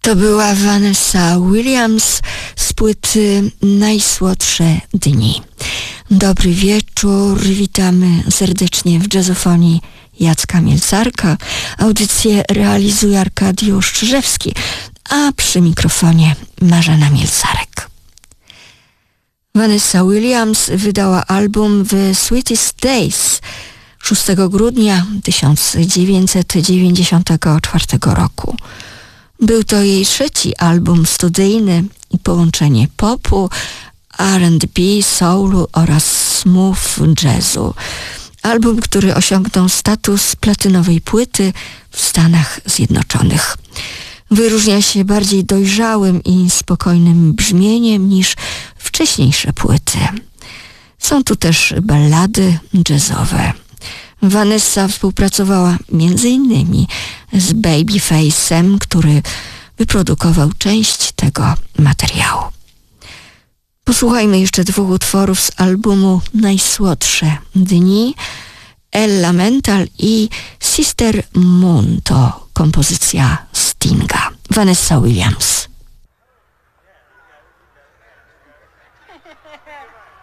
To była Vanessa Williams z płyty Najsłodsze dni. Dobry wieczór, witamy serdecznie w jazzofonii Jacka Mielcarka. Audycję realizuje Arkadiusz Czyżewski, a przy mikrofonie Marzena Mielcarek. Vanessa Williams wydała album The Sweetest Days 6 grudnia 1994 roku. Był to jej trzeci album studyjny i połączenie popu, R&B, soulu oraz smooth jazzu. Album, który osiągnął status platynowej płyty w Stanach Zjednoczonych. Wyróżnia się bardziej dojrzałym i spokojnym brzmieniem niż wcześniejsze płyty. Są tu też ballady jazzowe. Vanessa współpracowała m.in. z Babyface'em, który wyprodukował część tego materiału. Posłuchajmy jeszcze dwóch utworów z albumu Najsłodsze dni. Ella Mental i Sister Moon to kompozycja Stinga. Vanessa Williams.